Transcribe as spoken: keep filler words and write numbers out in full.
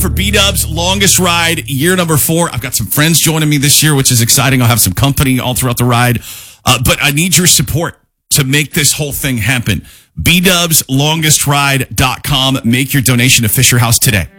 for B-Dubs Longest Ride, year number four. I've got some friends joining me this year, which is exciting. I'll have some company all throughout the ride. Uh, but I need your support to make this whole thing happen. B Dubs Longest Ride dot com. Make your donation to Fisher House today.